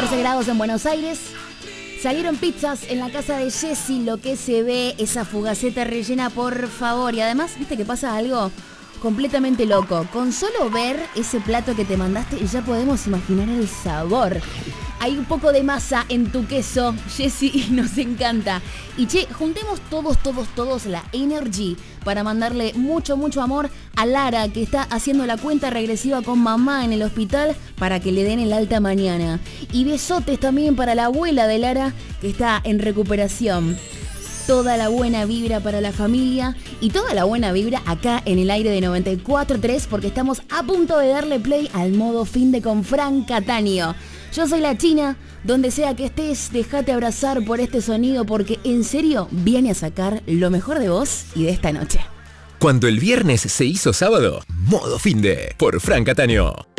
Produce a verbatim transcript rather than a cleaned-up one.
catorce grados en Buenos Aires. Salieron pizzas en la casa de Jessy, lo que se ve, esa fugaceta rellena, por favor. Y además, ¿viste que pasa algo completamente loco? Con solo ver ese plato que te mandaste, ya podemos imaginar el sabor. Hay un poco de masa en tu queso, Jessy, y nos encanta. Y che, juntemos todos, todos, todos la energy para mandarle mucho, mucho amor a Lara, que está haciendo la cuenta regresiva con mamá en el hospital para que le den el alta mañana. Y besotes también para la abuela de Lara, que está en recuperación. Toda la buena vibra para la familia y toda la buena vibra acá en el aire de noventa y cuatro punto tres, porque estamos a punto de darle play al modo fin de con Fran Cataño. Yo soy la China, donde sea que estés, déjate abrazar por este sonido, porque en serio viene a sacar lo mejor de vos y de esta noche. Cuando el viernes se hizo sábado, modo finde por Fran Cataño.